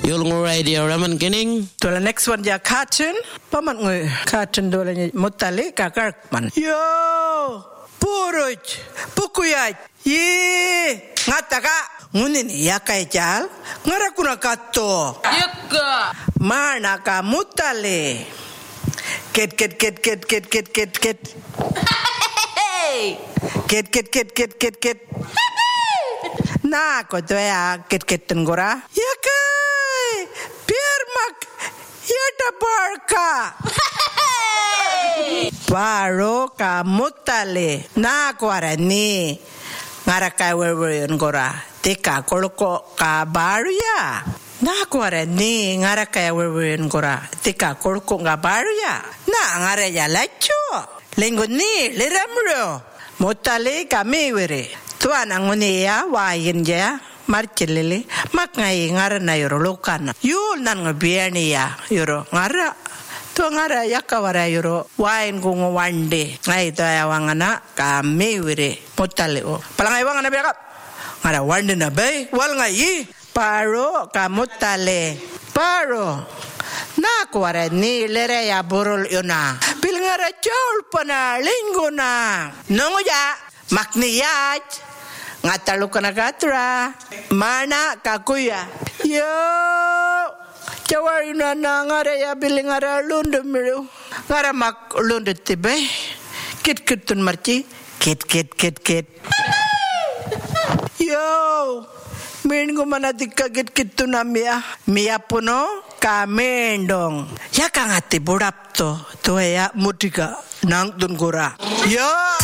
Yulung radio raman kining. Dola next one ya cartoon. Paman ngoy cartoon dola ni mutali kakarkman. Yo, puruj, pukuyaj. Ye, ngataka ngunini yakai jal. Ngarakuna kato. Yaka. Mana ka mutali. Ket. Hey. Ket. Na ko doya ket tenggora. Yakai, biar mak yata barka. Baro ka mutale. Na ko arani. Ngarakai werwen gora. Tika koloko ka baru ya. Na ko arani ngarakai werwen gora. Tika koloko nga baru ya. Na ngaraya lacho. Linggo ni liramro. Mutale kami were. Tuan anguni ya wayin ya marchelele makai ngara na yoro lokana yul nan ngabiani ya yoro ngara to ngara yakawara yoro wain gungo wande ngai to ya wangana kami wire motale o palangai wangana bekap ngara wande na bay wal ngai paro ka motale paro na kwara ni lere ya borol yona pil ngara chol pana lingona nongo ya makniyat ngatalu kana katra mana kakuya yo cawari na ngara ya biling ngara lundu miru ngara mak lundu tibe kit tun marci kit yo minggu mana dikka kit tun amia mia puno kamendong ya kangati budap to ya mudiga nang tun gora yo